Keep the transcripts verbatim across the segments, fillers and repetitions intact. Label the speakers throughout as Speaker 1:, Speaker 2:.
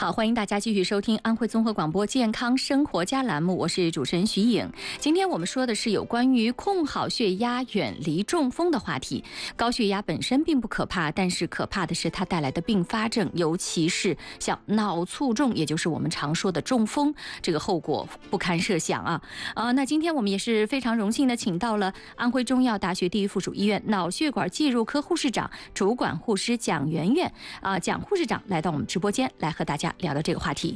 Speaker 1: 好，欢迎大家继续收听安徽综合广播健康生活家栏目，我是主持人徐颖。今天我们说的是有关于控好血压、远离中风的话题。高血压本身并不可怕，但是可怕的是它带来的并发症，尤其是像脑卒中，也就是我们常说的中风，这个后果不堪设想啊！呃，那今天我们也是非常荣幸的请到了安徽中药大学第一附属医院脑血管介入科护士长、主管护师蒋媛媛啊、呃，蒋护士长来到我们直播间来和大家聊聊这个话题。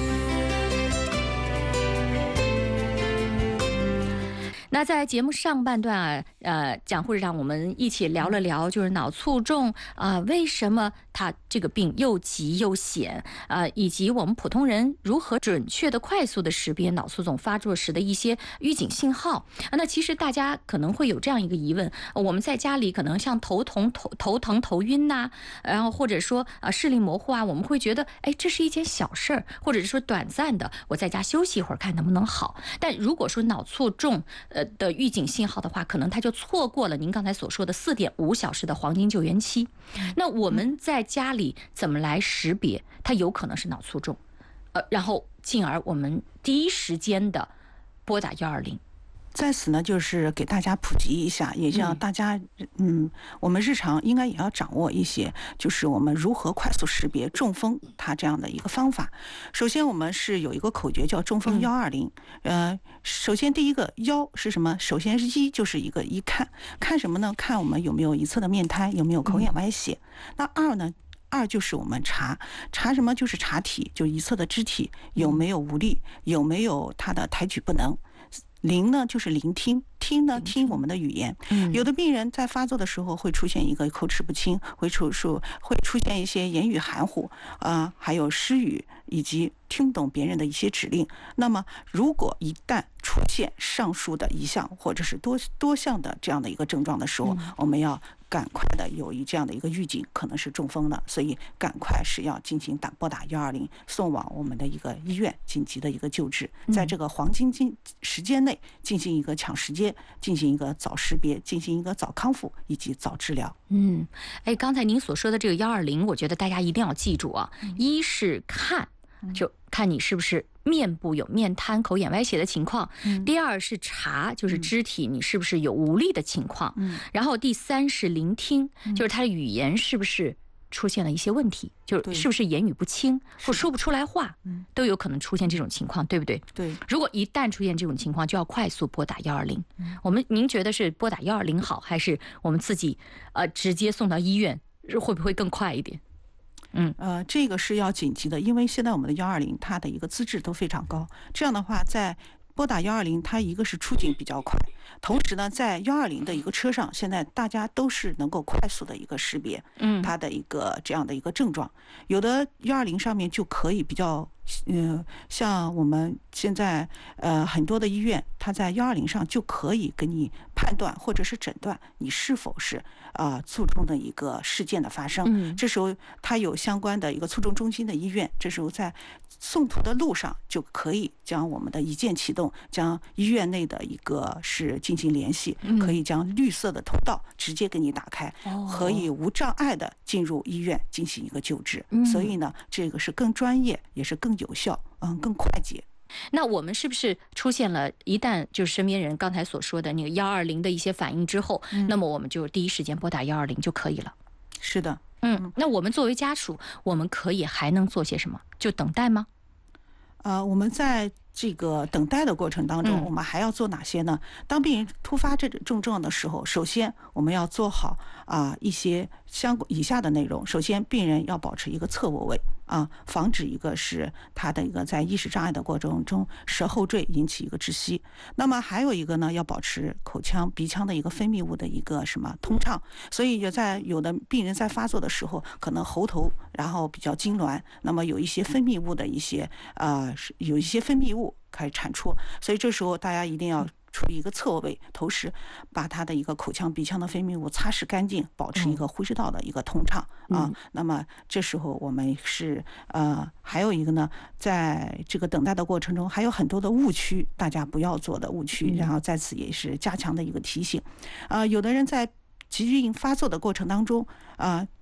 Speaker 1: 那在节目上半段啊，呃，蒋护士长我们一起聊了聊，就是脑卒中啊、呃，为什么它这个病又急又险啊、呃，以及我们普通人如何准确的、快速的识别脑卒中发作时的一些预警信号啊。那其实大家可能会有这样一个疑问：我们在家里可能像头疼、头头疼、头晕呐、啊，然后或者说啊视力模糊啊，我们会觉得哎这是一件小事儿，或者是说短暂的，我在家休息一会儿看能不能好。但如果说脑卒中呃的预警信号的话，可能它就错过了您刚才所说的四点五小时的黄金救援期。那我们在家里怎么来识别它有可能是脑卒中，呃，然后进而我们第一时间的拨打幺二零。
Speaker 2: 在此呢，就是给大家普及一下，也让大家，嗯，我们日常应该也要掌握一些，就是我们如何快速识别中风它这样的一个方法。首先，我们是有一个口诀叫中风幺二零。呃，首先第一个幺是什么？首先是一就是一个一看，看什么呢？看我们有没有一侧的面瘫，有没有口眼歪斜。那二呢？二就是我们查查什么？就是查体，就一侧的肢体有没有无力，有没有他的抬举不能。聆呢就是聆听，听呢听我们的语言。有的病人在发作的时候会出现一个口齿不清，会出出会出现一些言语含糊啊、呃，还有失语，以及听不懂别人的一些指令。那么如果一旦出现上述的一项或者是多多项的这样的一个症状的时候，我们要赶快的有一这样的一个预警，可能是中风了，所以赶快是要进行打拨打幺二零，送往我们的一个医院紧急的一个救治，在这个黄金时间内进行一个抢时间，进行一个早识别，进行一个早康复以及早治疗。
Speaker 1: 嗯，哎，刚才您所说的这个幺二零，我觉得大家一定要记住啊，一是看，就看你是不是面部有面瘫、口眼歪斜的情况；第二是查，就是肢体你是不是有无力的情况；然后第三是聆听，就是他的语言是不是出现了一些问题，就是是不是言语不清或说不出来话，都有可能出现这种情况，对不对？
Speaker 2: 对。如
Speaker 1: 果一旦出现这种情况，就要快速拨打幺二零。我们您觉得是拨打幺二零好，还是我们自己呃直接送到医院，会不会更快一点？
Speaker 2: 嗯，呃，这个是要紧急的，因为现在我们的幺二零它的一个资质都非常高，这样的话，在拨打幺二零，它一个是出警比较快，同时呢，在幺二零的一个车上，现在大家都是能够快速的一个识别，嗯，它的一个这样的一个症状，有的幺二零上面就可以比较。嗯，像我们现在呃很多的医院，它在幺二零上就可以给你判断或者是诊断你是否是啊卒中的一个事件的发生。嗯，这时候它有相关的一个卒中中心的医院，这时候在送图的路上就可以将我们的一键启动，将医院内的一个是进行联系，可以将绿色的通道直接给你打开，可以无障碍的进入医院进行一个救治。所以呢，这个是更专业，也是更有效，嗯，更快捷。
Speaker 1: 那我们是不是出现了一旦就是身边人刚才所说的那个幺二零的一些反应之后，嗯、那么我们就第一时间拨打幺二零就可以了？
Speaker 2: 是的，
Speaker 1: 嗯，那我们作为家属，我们可以还能做些什么？就等待吗？
Speaker 2: 呃，我们在这个等待的过程当中，我们还要做哪些呢？当病人突发这种症状的时候，首先我们要做好啊、呃、一些相以下的内容。首先，病人要保持一个侧卧位啊，防止一个是他的一个在意识障碍的过程中舌后坠引起一个窒息。那么还有一个呢，要保持口腔、鼻腔的一个分泌物的一个什么通畅。所以就在有的病人在发作的时候，可能喉头然后比较痉挛，那么有一些分泌物的一些呃有一些分泌物开始产出，所以这时候大家一定要处于一个侧卧位，同时把他的一个口腔、鼻腔的分泌物擦拭干净，保持一个呼吸道的一个通畅、嗯、啊。那么这时候我们是呃还有一个呢，在这个等待的过程中，还有很多的误区，大家不要做的误区，然后在此也是加强的一个提醒。啊、呃，有的人在疾病发作的过程当中啊、呃，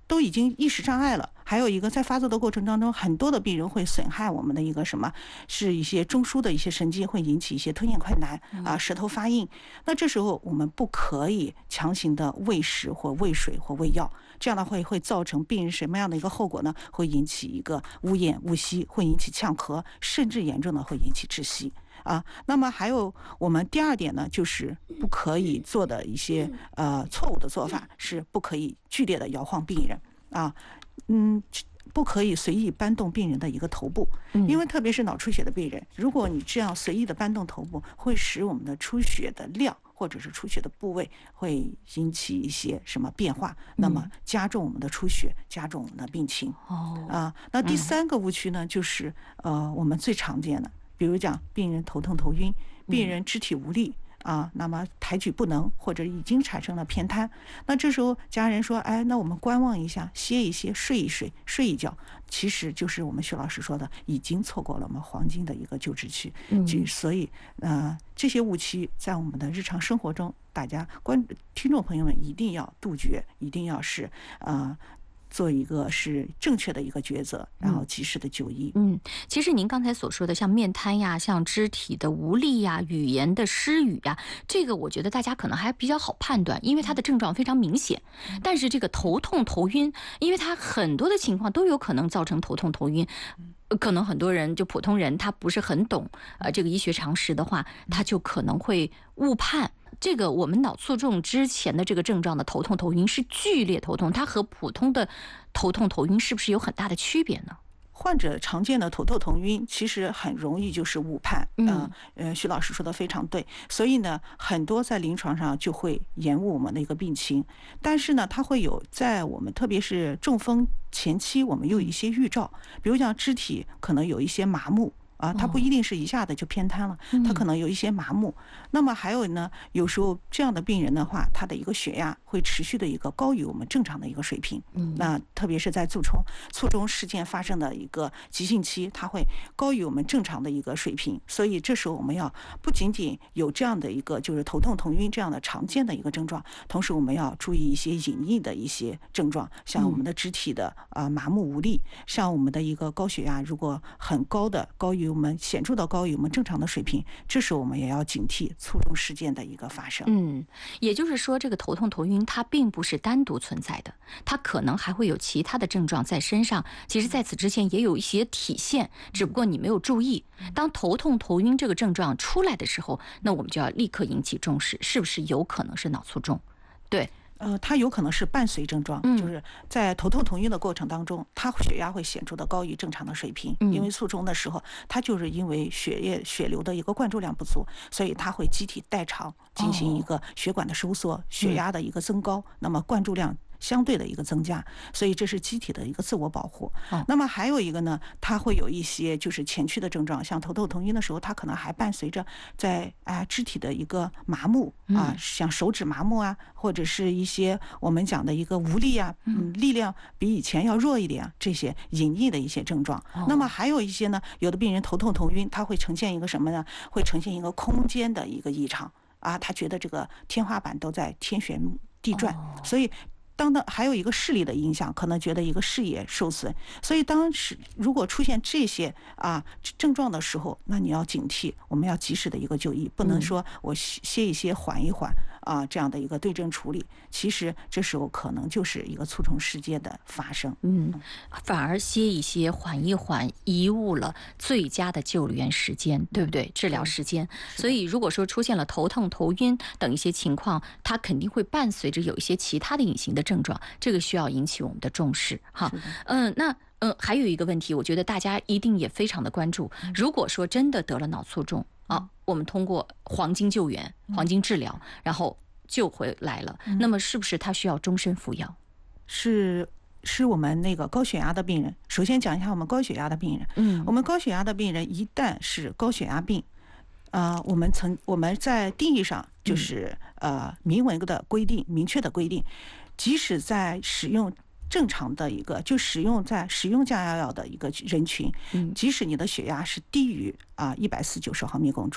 Speaker 2: 都已经意识障碍了。还有一个在发作的过程当中，很多的病人会损害我们的一个什么，是一些中枢的一些神经，会引起一些吞咽困难啊，舌头发硬。那这时候我们不可以强行的喂食或喂水或喂药，这样的会会造成病人什么样的一个后果呢？会引起一个呜咽呜吸，会引起呛咳，甚至严重的会引起窒息。啊，那么还有我们第二点呢，就是不可以做的一些呃错误的做法是不可以剧烈的摇晃病人啊，嗯，不可以随意搬动病人的一个头部，因为特别是脑出血的病人，如果你这样随意的搬动头部，会使我们的出血的量或者是出血的部位会引起一些什么变化，那么加重我们的出血，加重我们的病情。哦，啊，那第三个误区呢，就是呃我们最常见的。比如讲，病人头痛头晕，病人肢体无力啊，那么抬举不能，或者已经产生了偏瘫。那这时候家人说，哎，那我们观望一下，歇一歇，睡一睡，睡一觉，其实就是我们徐老师说的，已经错过了我们黄金的一个救治区。嗯，所以呃，这些误区在我们的日常生活中，大家观听众朋友们一定要杜绝，一定要是呃。做一个是正确的一个抉择，然后及时的就医。
Speaker 1: 嗯，其实您刚才所说的像面瘫呀，像肢体的无力呀，语言的失语呀，这个我觉得大家可能还比较好判断，因为它的症状非常明显。但是这个头痛头晕，因为它很多的情况都有可能造成头痛头晕。可能很多人就普通人他不是很懂呃这个医学常识的话，他就可能会误判。这个我们脑卒中之前的这个症状的头痛头晕是剧烈头痛，它和普通的头痛头晕是不是有很大的区别呢？
Speaker 2: 患者常见的头痛头晕其实很容易就是误判，嗯呃，徐老师说的非常对，所以呢，很多在临床上就会延误我们的一个病情，但是呢，它会有在我们特别是中风前期，我们有一些预兆，比如讲肢体可能有一些麻木。啊，它不一定是一下子就偏瘫了，它可能有一些麻木。那么还有呢，有时候这样的病人的话，他的一个血压会持续的一个高于我们正常的一个水平。那特别是在卒中卒中事件发生的一个急性期，它会高于我们正常的一个水平。所以这时候我们要不仅仅有这样的一个就是头痛头晕这样的常见的一个症状，同时我们要注意一些隐匿的一些症状，像我们的肢体的啊麻木无力，像我们的一个高血压如果很高的高于我们显著的高于我们正常的水平，这时候我们也要警惕卒中事件的一个发生。
Speaker 1: 嗯，也就是说，这个头痛头晕它并不是单独存在的，它可能还会有其他的症状在身上。其实在此之前也有一些体现，只不过你没有注意。当头痛头晕这个症状出来的时候，那我们就要立刻引起重视，是不是有可能是脑卒中？对。
Speaker 2: 呃，它有可能是伴随症状，就是在头痛头晕的过程当中，它血压会显著的高于正常的水平，因为卒中的时候，它就是因为血液血流的一个灌注量不足，所以它会机体代偿进行一个血管的收缩，血压的一个增高，那么灌注量相对的一个增加，所以这是机体的一个自我保护。那么还有一个呢，它会有一些就是前驱的症状，像头痛头晕的时候，它可能还伴随着在啊肢体的一个麻木啊，像手指麻木啊，或者是一些我们讲的一个无力啊，嗯，力量比以前要弱一点，这些隐匿的一些症状。那么还有一些呢，有的病人头痛头晕，它会呈现一个什么呢？会呈现一个空间的一个异常啊，他觉得这个天花板都在天旋地转，所以。当的还有一个视力的影响，可能觉得一个视野受损，所以当时如果出现这些啊症状的时候，那你要警惕，我们要及时的一个就医，不能说我歇一歇缓一缓啊这样的一个对症处理，其实这时候可能就是一个卒中事件的发生。
Speaker 1: 嗯，反而歇一歇缓一缓，贻误了最佳的救援时间，对不对？治疗时间。所以如果说出现了头痛头晕等一些情况，它肯定会伴随着有一些其他的隐形的症状，这个需要引起我们的重视哈。嗯，那嗯还有一个问题，我觉得大家一定也非常的关注。如果说真的得了脑卒中啊，我们通过黄金救援、黄金治疗，然后救回来了，那么是不是他需要终身服药？
Speaker 2: 是。是我们那个高血压的病人，首先讲一下我们高血压的病人。嗯，我们高血压的病人一旦是高血压病，啊、呃，我们曾我们在定义上就是呃明文的规定，明确的规定，即使在使用正常的一个就使用在使用降压药的一个人群，即使你的血压是低于啊一百四九十毫米汞柱，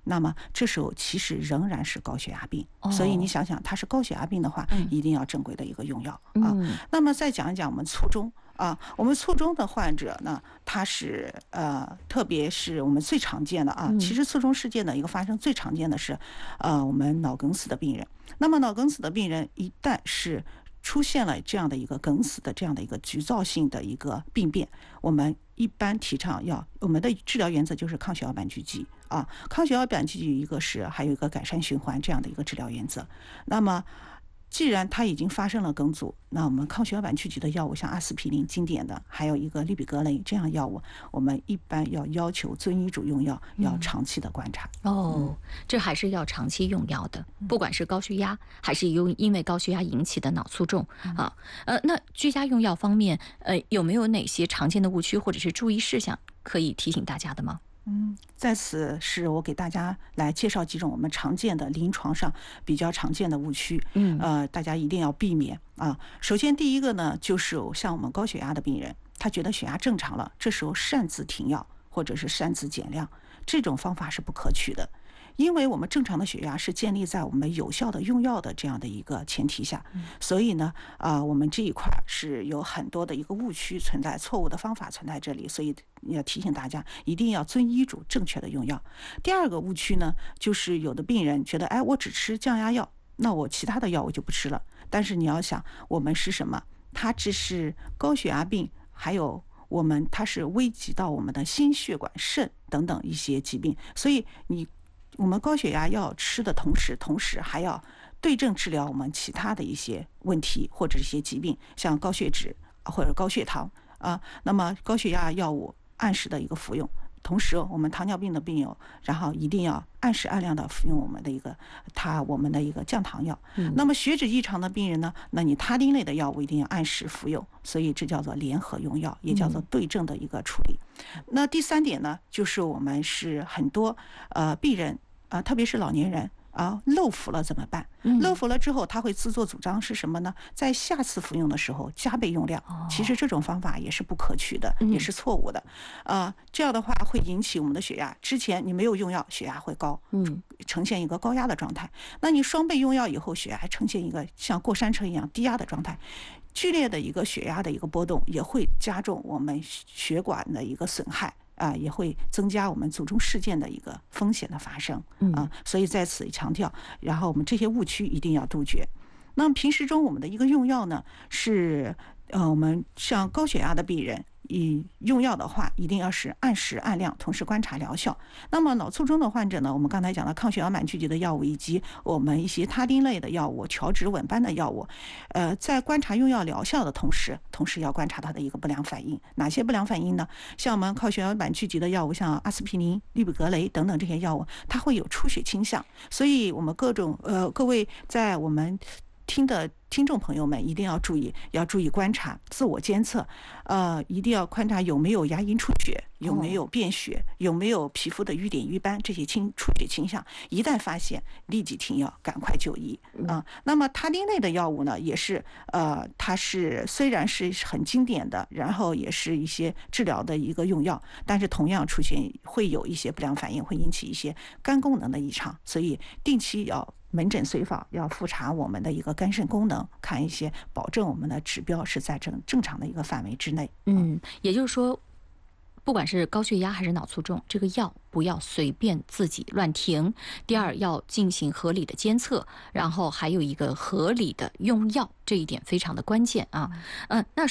Speaker 2: 那么这时候其实仍然是高血压病。
Speaker 1: 哦、
Speaker 2: 所以你想想，它是高血压病的话，
Speaker 1: 嗯、
Speaker 2: 一定要正规的一个用药啊。
Speaker 1: 嗯、
Speaker 2: 那么再讲一讲我们卒中。啊，我们卒中的患者呢，他是呃，特别是我们最常见的啊，其实卒中事件的一个发生最常见的是，呃，我们脑梗死的病人。那么脑梗死的病人一旦是出现了这样的一个梗死的这样的一个局灶性的一个病变，我们一般提倡要我们的治疗原则就是抗血小板狙击啊，抗血小板狙击一个是还有一个改善循环这样的一个治疗原则。那么既然它已经发生了梗阻，那我们抗血小板狙击的药物，像阿司匹林经典的，还有一个利比格雷这样药物，我们一般要要求遵医嘱用药，要长期的观察。
Speaker 1: 嗯、哦、嗯，这还是要长期用药的，不管是高血压还是因因为高血压引起的脑卒中啊。呃，那居家用药方面，呃，有没有哪些常见的误区或者是注意事项可以提醒大家的吗？
Speaker 2: 嗯，在此是我给大家来介绍几种我们常见的临床上比较常见的误区，
Speaker 1: 嗯，
Speaker 2: 呃，大家一定要避免啊。首先第一个呢，就是像我们高血压的病人，他觉得血压正常了，这时候擅自停药或者是擅自减量，这种方法是不可取的。因为我们正常的血压是建立在我们有效的用药的这样的一个前提下，所以呢，啊、呃，我们这一块是有很多的一个误区存在，错误的方法存在这里，所以要提醒大家一定要遵医嘱正确的用药。第二个误区呢，就是有的病人觉得，哎，我只吃降压药，那我其他的药我就不吃了。但是你要想，我们是什么？它只是高血压病，还有我们它是危及到我们的心血管、肾等等一些疾病，所以你。我们高血压要吃的同时，同时还要对症治疗我们其他的一些问题或者一些疾病，像高血脂或者高血糖啊。那么高血压药物按时的一个服用，同时我们糖尿病的病友，然后一定要按时按量的服用我们的一个它我们的一个降糖药。
Speaker 1: 嗯、
Speaker 2: 那么血脂异常的病人呢，那你他汀类的药物一定要按时服用，所以这叫做联合用药，也叫做对症的一个处理。嗯、那第三点呢，就是我们是很多呃病人。啊，特别是老年人啊，漏服了怎么办？漏服了之后，他会自作主张是什么呢？在下次服用的时候加倍用量。其实这种方法也是不可取的，也是错误的。啊，这样的话会引起我们的血压。之前你没有用药，血压会高，
Speaker 1: 嗯，
Speaker 2: 呈现一个高压的状态。那你双倍用药以后，血压呈现一个像过山车一样低压的状态。剧烈的一个血压的一个波动，也会加重我们血管的一个损害。啊，也会增加我们卒中事件的一个风险的发生啊，所以在此强调，然后我们这些误区一定要杜绝。那么平时中我们的一个用药呢，是呃，我们像高血压的病人，以用药的话，一定要是按时按量，同时观察疗效。那么脑卒中的患者呢，我们刚才讲的抗血小板狙击的药物，以及我们一些他汀类的药物、乔治稳班的药物，呃，在观察用药疗效的同时，同时要观察它的一个不良反应。哪些不良反应呢？像我们抗血小板狙击的药物，像阿司匹林、利比格雷等等这些药物，它会有出血倾向。所以我们各种呃，各位在我们听的听众朋友们一定要注意，要注意观察，自我监测，呃，一定要观察有没有牙龈出血，有没有便血，有没有皮肤的瘀点瘀斑这些倾出血倾向。一旦发现，立即停药，赶快就医啊、呃。那么他汀类的药物呢，也是呃，它是虽然是很经典的，然后也是一些治疗的一个用药，但是同样出现会有一些不良反应，会引起一些肝功能的异常，所以定期要门诊随访，要复查我们的一个肝肾功能，看一些保证我们的指标是在正正常的一个范围之内。
Speaker 1: 嗯，也就是说，不管是高血压还是脑卒中，这个药不要随便自己乱停。第二，要进行合理的监测，然后还有一个合理的用药，这一点非常的关键啊。嗯，那